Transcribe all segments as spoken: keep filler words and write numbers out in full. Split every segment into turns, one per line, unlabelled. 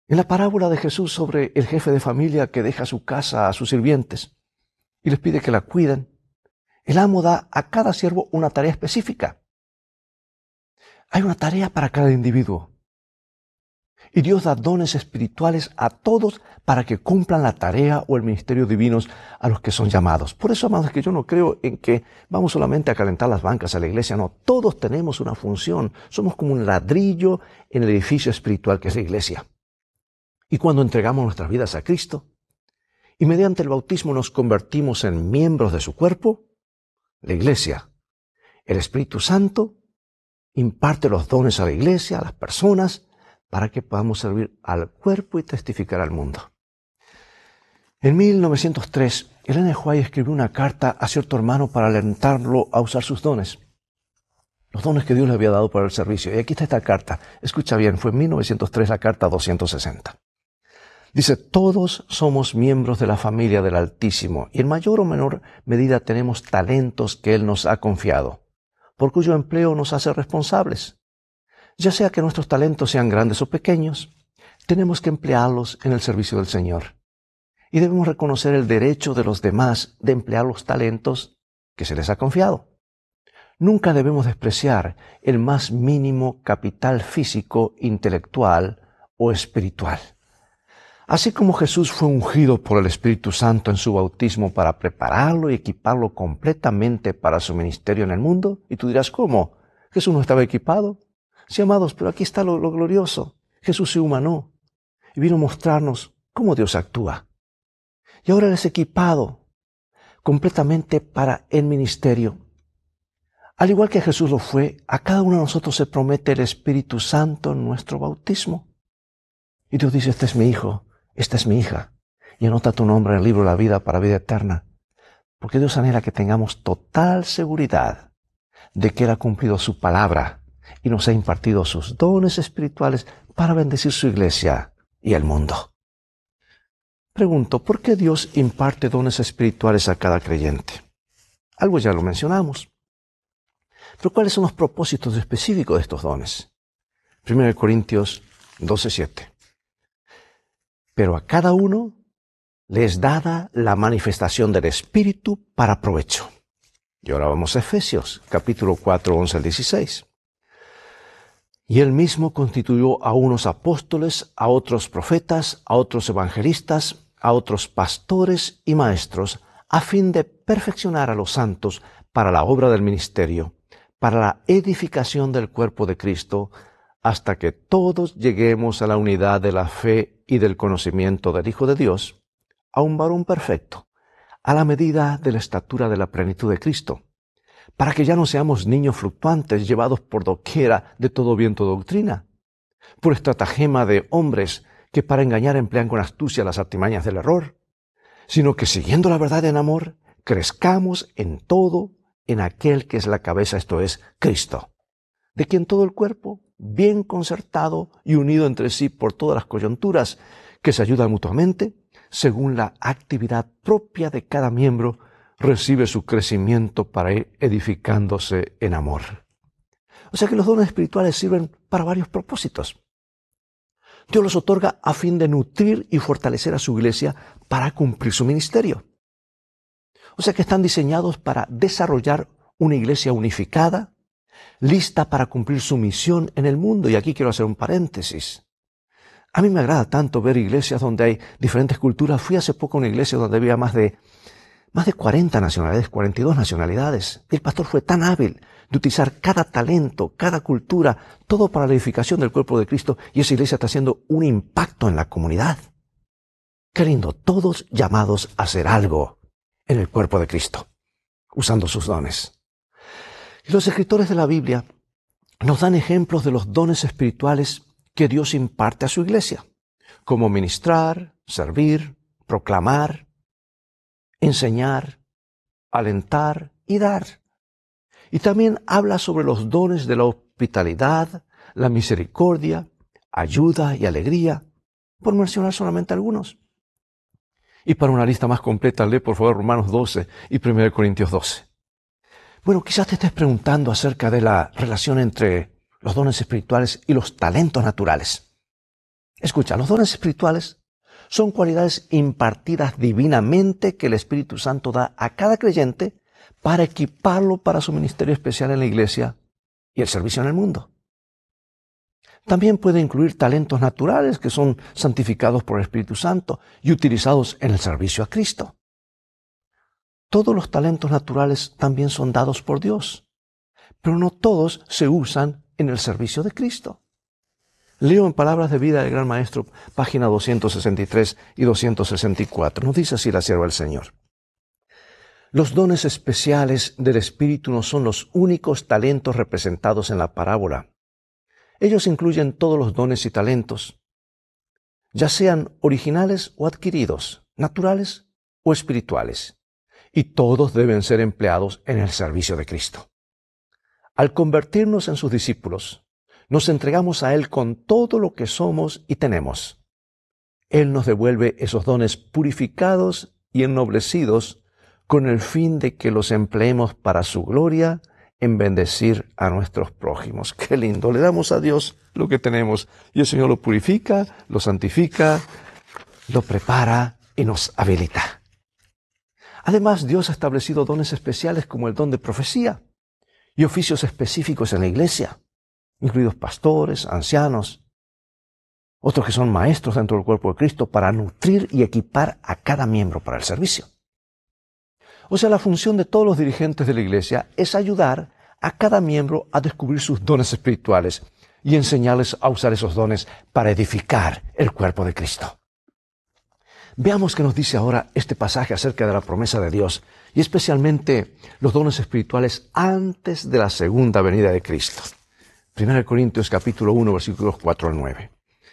En la parábola de Jesús sobre el jefe de familia que deja su casa a sus sirvientes y les pide que la cuiden, el amo da a cada siervo una tarea específica. Hay una tarea para cada individuo. Y Dios da dones espirituales a todos para que cumplan la tarea o el ministerio divinos a los que son llamados. Por eso, amados, que yo no creo en que vamos solamente a calentar las bancas a la iglesia. No, todos tenemos una función. Somos como un ladrillo en el edificio espiritual que es la iglesia. Y cuando entregamos nuestras vidas a Cristo y mediante el bautismo nos convertimos en miembros de su cuerpo, la iglesia, el Espíritu Santo, imparte los dones a la iglesia, a las personas, para que podamos servir al cuerpo y testificar al mundo. En mil novecientos tres, Ellen G. White escribió una carta a cierto hermano para alentarlo a usar sus dones. Los dones que Dios le había dado para el servicio. Y aquí está esta carta. Escucha bien, fue en mil novecientos tres la carta doscientos sesenta. Dice, todos somos miembros de la familia del Altísimo y en mayor o menor medida tenemos talentos que Él nos ha confiado, por cuyo empleo nos hace responsables. Ya sea que nuestros talentos sean grandes o pequeños, tenemos que emplearlos en el servicio del Señor. Y debemos reconocer el derecho de los demás de emplear los talentos que se les ha confiado. Nunca debemos despreciar el más mínimo capital físico, intelectual o espiritual. Así como Jesús fue ungido por el Espíritu Santo en su bautismo para prepararlo y equiparlo completamente para su ministerio en el mundo, y tú dirás, ¿cómo? ¿Jesús no estaba equipado? Sí, amados, pero aquí está lo, lo glorioso. Jesús se humanó y vino a mostrarnos cómo Dios actúa. Y ahora Él es equipado completamente para el ministerio. Al igual que Jesús lo fue, a cada uno de nosotros se promete el Espíritu Santo en nuestro bautismo. Y Dios dice, este es mi hijo, esta es mi hija. Y anota tu nombre en el libro de la vida para vida eterna. Porque Dios anhela que tengamos total seguridad de que Él ha cumplido su palabra y nos ha impartido sus dones espirituales para bendecir su iglesia y el mundo. Pregunto, ¿por qué Dios imparte dones espirituales a cada creyente? Algo ya lo mencionamos. Pero ¿cuáles son los propósitos específicos de estos dones? primera de Corintios doce siete. Pero a cada uno le es dada la manifestación del Espíritu para provecho. Y ahora vamos a Efesios, capítulo cuatro, once al dieciséis. Y Él mismo constituyó a unos apóstoles, a otros profetas, a otros evangelistas, a otros pastores y maestros, a fin de perfeccionar a los santos para la obra del ministerio, para la edificación del cuerpo de Cristo, hasta que todos lleguemos a la unidad de la fe y del conocimiento del Hijo de Dios, a un varón perfecto, a la medida de la estatura de la plenitud de Cristo, para que ya no seamos niños fluctuantes llevados por doquiera de todo viento de doctrina, por estratagema de hombres que para engañar emplean con astucia las artimañas del error, sino que siguiendo la verdad en amor, crezcamos en todo en aquel que es la cabeza, esto es, Cristo, de quien todo el cuerpo, bien concertado y unido entre sí por todas las coyunturas, que se ayudan mutuamente, según la actividad propia de cada miembro, recibe su crecimiento para ir edificándose en amor. O sea que los dones espirituales sirven para varios propósitos. Dios los otorga a fin de nutrir y fortalecer a su iglesia para cumplir su ministerio. O sea que están diseñados para desarrollar una iglesia unificada, lista para cumplir su misión en el mundo. Y aquí quiero hacer un paréntesis. A mí me agrada tanto ver iglesias donde hay diferentes culturas. Fui hace poco a una iglesia donde había más de Más de cuarenta nacionalidades, cuarenta y dos nacionalidades. El pastor fue tan hábil de utilizar cada talento, cada cultura, todo para la edificación del cuerpo de Cristo, y esa iglesia está haciendo un impacto en la comunidad. Qué lindo, todos llamados a hacer algo en el cuerpo de Cristo, usando sus dones. Y los escritores de la Biblia nos dan ejemplos de los dones espirituales que Dios imparte a su iglesia, como ministrar, servir, proclamar, enseñar, alentar y dar. Y también habla sobre los dones de la hospitalidad, la misericordia, ayuda y alegría, por mencionar solamente algunos. Y para una lista más completa, lee por favor Romanos doce y primera de Corintios doce. Bueno, quizás te estés preguntando acerca de la relación entre los dones espirituales y los talentos naturales. Escucha, los dones espirituales son cualidades impartidas divinamente que el Espíritu Santo da a cada creyente para equiparlo para su ministerio especial en la iglesia y el servicio en el mundo. También puede incluir talentos naturales que son santificados por el Espíritu Santo y utilizados en el servicio a Cristo. Todos los talentos naturales también son dados por Dios, pero no todos se usan en el servicio de Cristo. Leo en Palabras de Vida del Gran Maestro, página doscientos sesenta y tres y doscientos sesenta y cuatro. Nos dice así la sierva del Señor. Los dones especiales del Espíritu no son los únicos talentos representados en la parábola. Ellos incluyen todos los dones y talentos, ya sean originales o adquiridos, naturales o espirituales, y todos deben ser empleados en el servicio de Cristo. Al convertirnos en sus discípulos, nos entregamos a Él con todo lo que somos y tenemos. Él nos devuelve esos dones purificados y ennoblecidos con el fin de que los empleemos para su gloria en bendecir a nuestros prójimos. ¡Qué lindo! Le damos a Dios lo que tenemos y el Señor lo purifica, lo santifica, lo prepara y nos habilita. Además, Dios ha establecido dones especiales como el don de profecía y oficios específicos en la iglesia, incluidos pastores, ancianos, otros que son maestros dentro del cuerpo de Cristo para nutrir y equipar a cada miembro para el servicio. O sea, la función de todos los dirigentes de la iglesia es ayudar a cada miembro a descubrir sus dones espirituales y enseñarles a usar esos dones para edificar el cuerpo de Cristo. Veamos qué nos dice ahora este pasaje acerca de la promesa de Dios y especialmente los dones espirituales antes de la segunda venida de Cristo. primera de Corintios capítulo uno, versículos cuatro al nueve.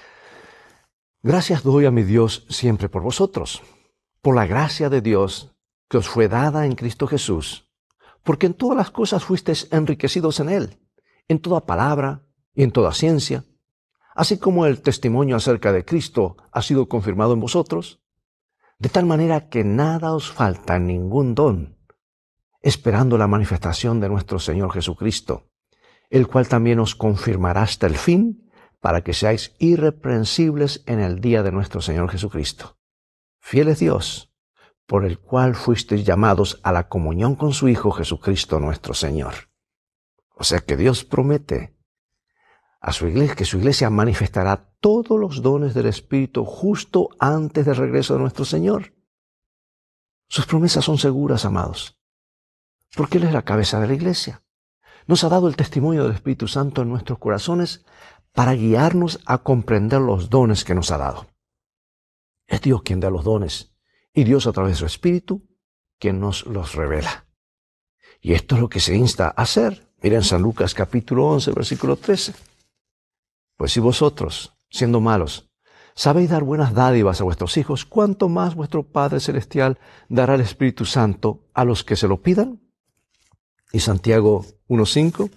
Gracias doy a mi Dios siempre por vosotros, por la gracia de Dios que os fue dada en Cristo Jesús, porque en todas las cosas fuisteis enriquecidos en Él, en toda palabra y en toda ciencia, así como el testimonio acerca de Cristo ha sido confirmado en vosotros, de tal manera que nada os falta en ningún don, esperando la manifestación de nuestro Señor Jesucristo, el cual también os confirmará hasta el fin, para que seáis irreprensibles en el día de nuestro Señor Jesucristo. Fiel es Dios, por el cual fuisteis llamados a la comunión con su Hijo Jesucristo nuestro Señor. O sea que Dios promete a su iglesia que su iglesia manifestará todos los dones del Espíritu justo antes del regreso de nuestro Señor. Sus promesas son seguras, amados, porque Él es la cabeza de la iglesia. Nos ha dado el testimonio del Espíritu Santo en nuestros corazones para guiarnos a comprender los dones que nos ha dado. Es Dios quien da los dones y Dios a través de su Espíritu quien nos los revela. Y esto es lo que se insta a hacer. Miren San Lucas capítulo once, versículo trece. Pues si vosotros, siendo malos, sabéis dar buenas dádivas a vuestros hijos, ¿cuánto más vuestro Padre Celestial dará el Espíritu Santo a los que se lo pidan? Y Santiago uno cinco.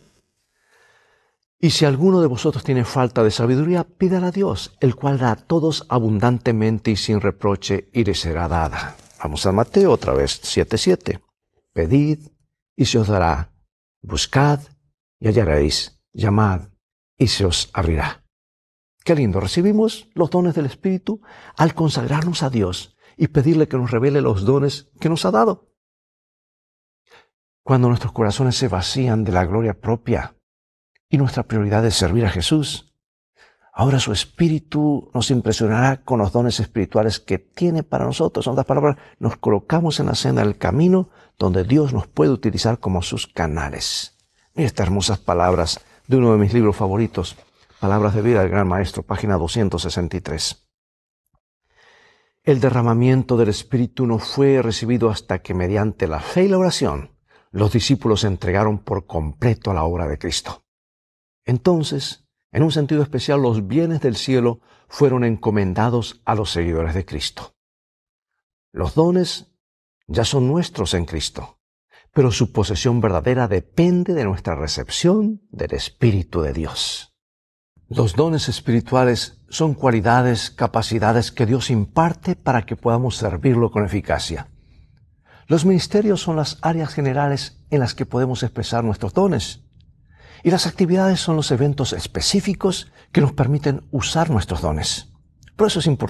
Y si alguno de vosotros tiene falta de sabiduría, pídala a Dios, el cual da a todos abundantemente y sin reproche, y le será dada. Vamos a Mateo otra vez, siete siete. Pedid, y se os dará. Buscad, y hallaréis. Llamad, y se os abrirá. Qué lindo, recibimos los dones del Espíritu al consagrarnos a Dios y pedirle que nos revele los dones que nos ha dado. Cuando nuestros corazones se vacían de la gloria propia y nuestra prioridad es servir a Jesús, ahora su Espíritu nos impresionará con los dones espirituales que tiene para nosotros. En otras palabras, nos colocamos en la senda del camino donde Dios nos puede utilizar como sus canales. Mira estas hermosas palabras de uno de mis libros favoritos, Palabras de Vida del Gran Maestro, página doscientos sesenta y tres. El derramamiento del Espíritu no fue recibido hasta que mediante la fe y la oración los discípulos se entregaron por completo a la obra de Cristo. Entonces, en un sentido especial, los bienes del cielo fueron encomendados a los seguidores de Cristo. Los dones ya son nuestros en Cristo, pero su posesión verdadera depende de nuestra recepción del Espíritu de Dios. Los dones espirituales son cualidades, capacidades que Dios imparte para que podamos servirlo con eficacia. Los ministerios son las áreas generales en las que podemos expresar nuestros dones. Y las actividades son los eventos específicos que nos permiten usar nuestros dones. Por eso es importante